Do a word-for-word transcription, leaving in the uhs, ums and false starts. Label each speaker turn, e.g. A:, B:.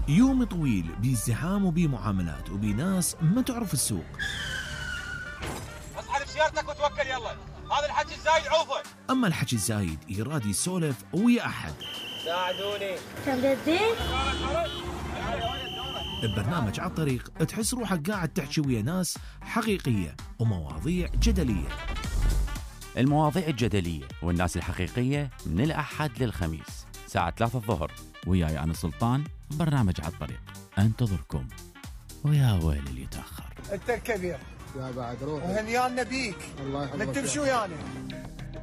A: يوم طويل بازدحام وبمعاملات وبناس ما تعرف السوق.
B: اصحى بسيارتك وتوكل يلا، هذا الحكي الزايد عوفه.
A: اما الحكي الزايد يراد يسولف ويا احد.
B: ساعدوني.
C: كم جديد؟
A: ببرنامج على الطريق تحس روحك قاعد تحكي ويا ناس حقيقية ومواضيع جدلية.
D: المواضيع الجدلية والناس الحقيقية من الأحد للخميس ساعة ثلاثة الظهر، وياي أنا سلطان. برنامج على الطريق انتظركم، ويا ويل اللي يتأخر.
B: انت الكبير
E: يا بعد روح
B: وهنيانا بيك.
E: الله يحفظك.
B: نكتب شو يعني؟